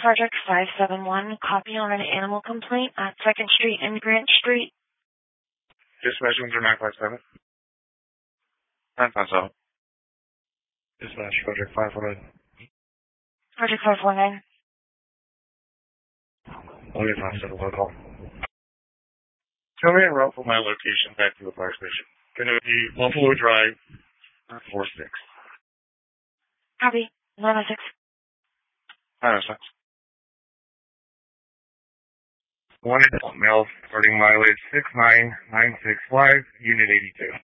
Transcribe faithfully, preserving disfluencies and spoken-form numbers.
Project five seven one, copy on an animal complaint at second Street and Grant Street. Dispatch one zero nine five seven. nine five seven. Dispatch Project five one nine. Project five one nine. one eight five seven, one call. Tell me a route from my location back to the fire station. Gonna be Buffalo Drive, four six. Copy. nine oh six. nine oh six. One male starting mileage six nine nine six five, unit eighty-two.